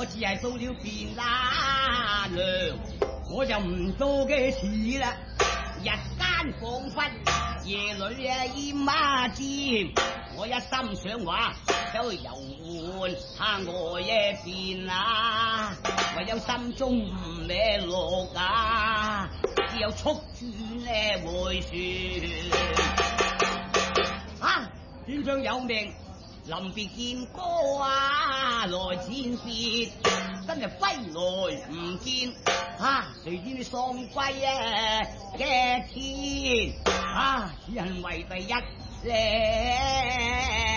我只係到了汴梁，我就唔多嘅事啦。日間彷彿夜裏煙馬尖，我一心想話走去遊玩下外邊啊，唯有心中唔咩落啊，只有速轉回旋啊！天上有命，臨別見歌啊，來戰別，真係歸來唔見啊！誰知你喪歸嘅天啊，只恨為第一咧。